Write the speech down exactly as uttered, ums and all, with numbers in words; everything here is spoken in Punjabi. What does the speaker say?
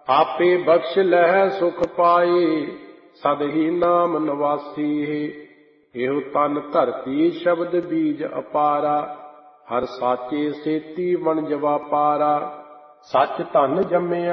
ਆਪੇ ਬਖਸ਼ ਲਹਿ ਸੁਖ ਪਾਏ, ਸਦ ਹੀ ਨਾਮ ਨਿਵਾਸੀ। ਇਹੋ ਤਨ ਧਰਤੀ ਸ਼ਬਦ ਬੀਜ ਅਪਾਰਾ, ਹਰ ਸਾਚੇ ਸੇਤੀ ਵਣਜ ਵਾਪਾਰਾ। ਸੱਚ ਧਨ ਜੰਮਿਆ